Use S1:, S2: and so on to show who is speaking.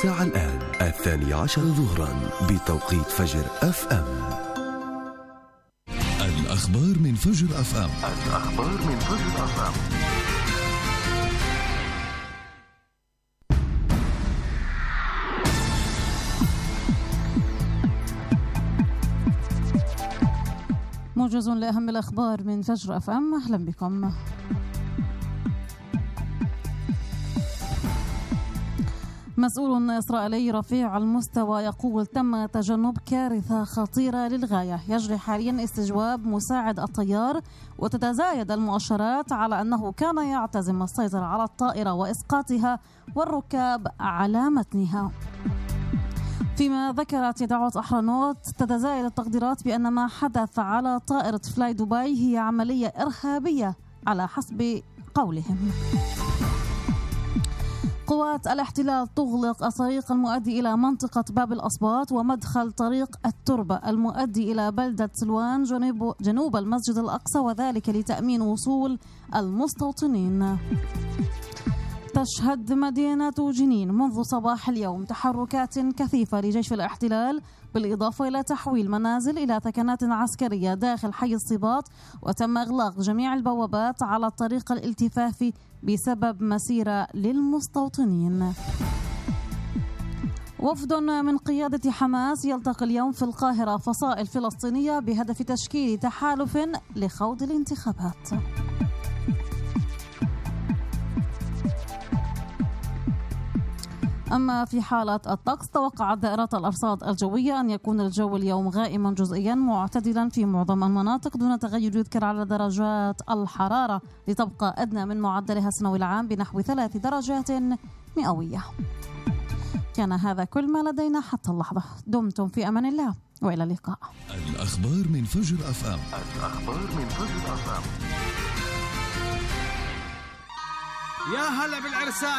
S1: الساعة الآن 12:00 ظهرا بتوقيت فجر FM.
S2: الأخبار من فجر FM.
S3: موجز لأهم الأخبار من فجر FM. أهلا بكم. مسؤول إسرائيلي رفيع المستوى يقول تم تجنب كارثة خطيرة للغاية. يجري حاليا استجواب مساعد الطيار، وتتزايد المؤشرات على أنه كان يعتزم السيطرة على الطائرة وإسقاطها والركاب على متنها. فيما ذكرت إذاعة أحرنوت تتزايد التقديرات بأن ما حدث على طائرة فلاي دبي هي عملية إرهابية على حسب قولهم. قوات الاحتلال تغلق الطريق المؤدي إلى منطقة باب الأصباط ومدخل طريق التربة المؤدي إلى بلدة سلوان جنوب المسجد الأقصى، وذلك لتأمين وصول المستوطنين. تشهد مدينة جنين منذ صباح اليوم تحركات كثيفة لجيش الاحتلال، بالإضافة إلى تحويل منازل إلى ثكنات عسكرية داخل حي الصباط، وتم إغلاق جميع البوابات على الطريق الالتفافي بسبب مسيرة للمستوطنين. وفد من قيادة حماس يلتقي اليوم في القاهرة فصائل فلسطينية بهدف تشكيل تحالف لخوض الانتخابات. أما في حالة الطقس، توقعت دائرة الأرصاد الجوية أن يكون الجو اليوم غائما جزئيا معتدلا في معظم المناطق دون تغير يذكر على درجات الحرارة، لتبقى أدنى من معدلها السنوي العام بنحو 3 درجات مئوية. كان هذا كل ما لدينا حتى اللحظة. دمتم في أمان الله وإلى اللقاء.
S2: الأخبار من فجر FM.
S4: يا هلا بالعرسان.